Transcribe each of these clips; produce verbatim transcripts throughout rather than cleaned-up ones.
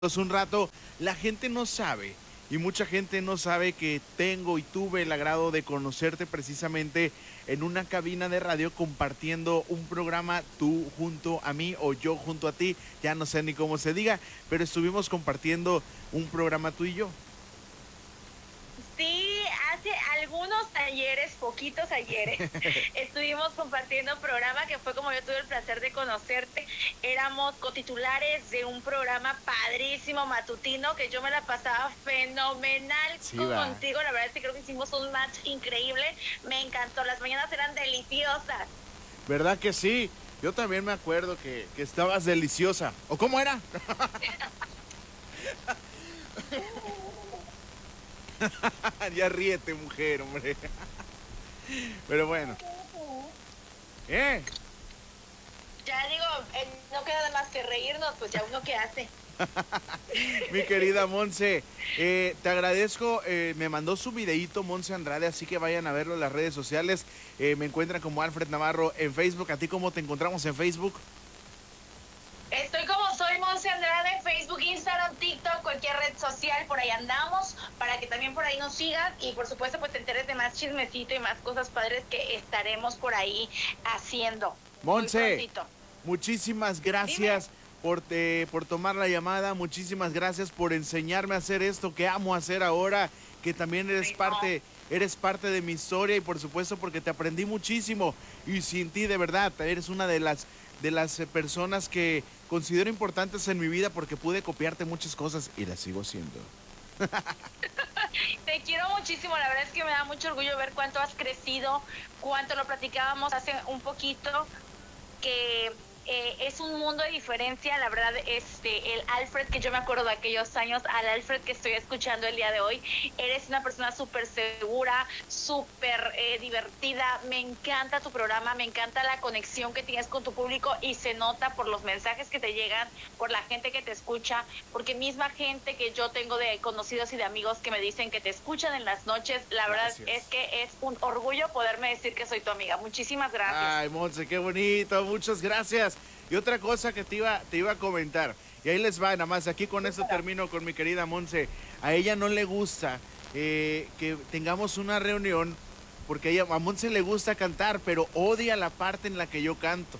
Un rato, la gente no sabe y mucha gente no sabe que tengo y tuve el agrado de conocerte precisamente en una cabina de radio compartiendo un programa, tú junto a mí o yo junto a ti, ya no sé ni cómo se diga, pero estuvimos compartiendo un programa tú y yo. Sí, hace algunos ayeres, poquitos ayeres, estuvimos compartiendo un programa que fue como yo tuve el placer de conocerte. Éramos cotitulares de un programa padrísimo matutino que yo me la pasaba fenomenal Sí, contigo. La verdad es que creo que hicimos un match increíble. Me encantó, las mañanas eran deliciosas. ¿Verdad que sí? Yo también me acuerdo que, que estabas deliciosa. ¿O cómo era? Ya ríete, mujer, hombre. Pero bueno. ¿Eh? Ya digo, eh, no queda más que reírnos, pues ya uno qué hace. Mi querida Monse, eh, te agradezco, eh, me mandó su videíto Monse Andrade, así que vayan a verlo en las redes sociales. Eh, me encuentran como Alfred Navarro en Facebook. ¿A ti cómo te encontramos en Facebook? Estoy como soy Monse Andrade, Facebook, Instagram, TikTok, cualquier red social, por ahí andamos, para que también por ahí nos sigas y por supuesto pues te enteres de más chismecito y más cosas padres que estaremos por ahí haciendo. Monse, muchísimas gracias por, eh, por tomar la llamada, muchísimas gracias por enseñarme a hacer esto que amo hacer ahora, que también eres Ay, no. parte, eres parte de mi historia y por supuesto porque te aprendí muchísimo y sin ti de verdad, eres una de las de las eh, personas que considero importantes en mi vida porque pude copiarte muchas cosas y las sigo siendo. Te quiero muchísimo, la verdad es que me da mucho orgullo ver cuánto has crecido, cuánto lo platicábamos hace un poquito, que eh, es un mundo de diferencia, la verdad, este, el Alfred que yo me acuerdo de aquellos años, al Alfred que estoy escuchando el día de hoy, eres una persona súper segura, súper eh, divertida, me encanta tu programa, me encanta la conexión que tienes con tu público y se nota por los mensajes que te llegan, por la gente que te escucha, porque misma gente que yo tengo de conocidos y de amigos que me dicen que te escuchan en las noches, la verdad Gracias. es que es un orgullo poderme decir que soy tu amiga. Muchísimas gracias. Ay, Monse, qué bonito, muchas gracias. Y otra cosa que te iba, te iba a comentar, y ahí les va, nada más, aquí con esto termino con mi querida Monse. A ella no le gusta eh, que tengamos una reunión, porque a, ella, a Monse le gusta cantar, pero odia la parte en la que yo canto.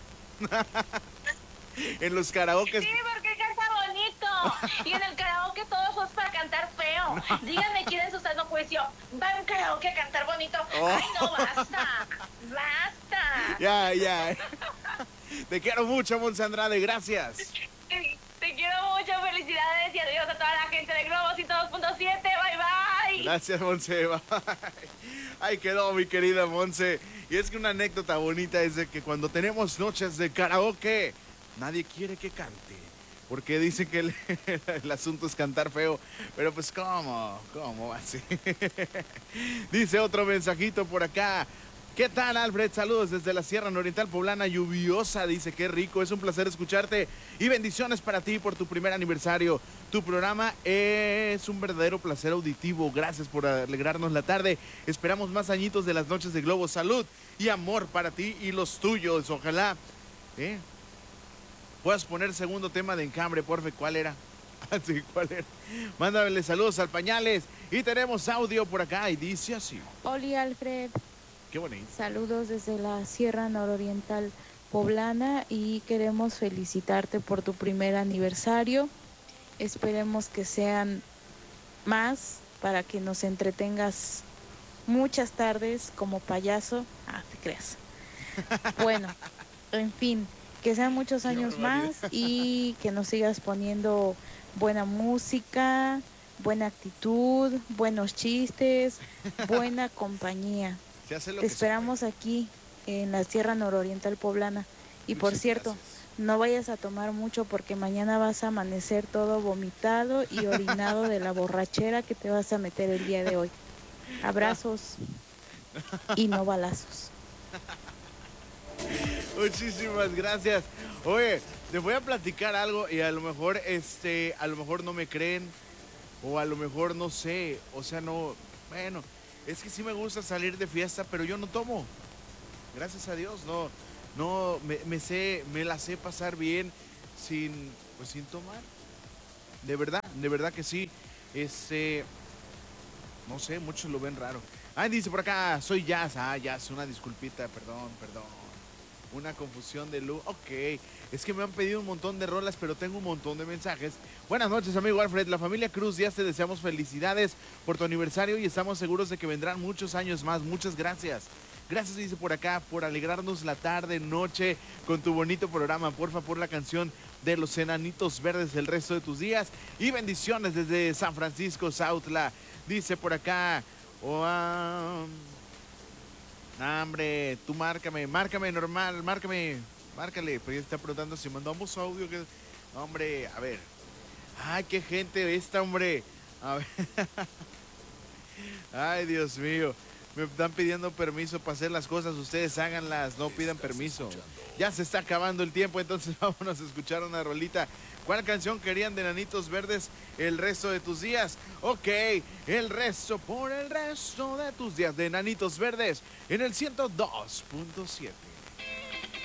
En los karaoke. Sí, porque canta bonito. Y en el karaoke todo es para cantar feo. Díganme quién en su sano juicio va a un karaoke a cantar bonito. Oh. Ay, no, basta. Basta. Ya, ya. Te quiero mucho, Monse Andrade, gracias. Te, te quiero mucho, felicidades y adiós a toda la gente de Globo ciento dos punto siete. Bye, bye. Gracias, Monse. Bye. Ahí quedó mi querida Monse. Y es que una anécdota bonita es de que cuando tenemos noches de karaoke, nadie quiere que cante. Porque dicen que el, el asunto es cantar feo. Pero pues, ¿cómo? ¿Cómo así? Dice otro mensajito por acá. ¿Qué tal, Alfred? Saludos desde la Sierra Nororiental Poblana, lluviosa. Dice, qué rico, es un placer escucharte. Y bendiciones para ti por tu primer aniversario. Tu programa es un verdadero placer auditivo. Gracias por alegrarnos la tarde. Esperamos más añitos de las noches de Globo. Salud y amor para ti y los tuyos. Ojalá ¿eh? puedas poner segundo tema de Encambre, porfe. ¿Cuál era? Sí, ¿cuál era? Mándale saludos al Pañales. Y tenemos audio por acá y dice así. Hola, Alfred. Qué bonito. Saludos desde la Sierra Nororiental Poblana y queremos felicitarte por tu primer aniversario. Esperemos que sean más para que nos entretengas muchas tardes como payaso. Ah, te creas. Bueno, en fin, que sean muchos años más y que nos sigas poniendo buena música, buena actitud, buenos chistes, buena compañía. Te esperamos aquí en la Sierra Nororiental Poblana. Y por cierto, no vayas a tomar mucho porque mañana vas a amanecer todo vomitado y orinado de la borrachera que te vas a meter el día de hoy. Abrazos y no balazos. Muchísimas gracias. Oye, les voy a platicar algo y a lo mejor este, a lo mejor no me creen o a lo mejor no sé, o sea, no, bueno, es que sí me gusta salir de fiesta, pero yo no tomo. Gracias a Dios, no, no, me, me sé, me la sé pasar bien sin, pues sin tomar. De verdad, de verdad que sí. Este, no sé, muchos lo ven raro. Ah, dice por acá, soy Jazz. Ah, Jazz, una disculpita, perdón, perdón. Una confusión de luz. Ok, es que me han pedido un montón de rolas, pero tengo un montón de mensajes. Buenas noches, amigo Alfred. La familia Cruz Díaz te deseamos felicidades por tu aniversario y estamos seguros de que vendrán muchos años más. Muchas gracias. Gracias, dice por acá, por alegrarnos la tarde, noche con tu bonito programa. Porfa, por la canción de los Enanitos Verdes el resto de tus días. Y bendiciones desde San Francisco, Sautla. Dice por acá. Oh, um, nah, hombre, tú márcame, márcame normal, márcame, márcale. Pues ya está preguntando si mandamos audio. Que... Hombre, a ver. Ay, qué gente esta, hombre. A ver. Ay, Dios mío. Me están pidiendo permiso para hacer las cosas. Ustedes háganlas, no pidan permiso. Ya se está acabando el tiempo, entonces vámonos a escuchar una rolita. ¿Cuál canción querían de Enanitos Verdes el resto de tus días? Ok, el resto por el resto de tus días de Enanitos Verdes en el ciento dos punto siete.